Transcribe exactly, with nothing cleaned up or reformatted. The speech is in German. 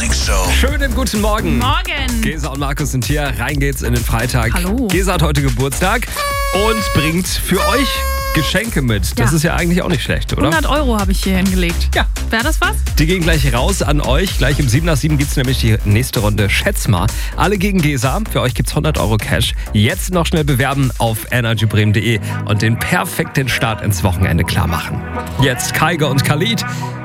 Morning Show. Schönen guten Morgen. Morgen. Gesa und Markus sind hier. Rein geht's in den Freitag. Hallo. Gesa hat heute Geburtstag und bringt für euch Geschenke mit. Das Ja. ist ja eigentlich auch nicht schlecht, oder? hundert Euro habe ich hier hingelegt. Ja. Wäre das was? Die gehen gleich raus an euch. Gleich um sieben nach sieben gibt's nämlich die nächste Runde Schätz mal. Alle gegen Gesa. Für euch gibt's hundert Euro Cash. Jetzt noch schnell bewerben auf energy bremen punkt de und den perfekten Start ins Wochenende klar machen. Jetzt Kaigo und Khalid.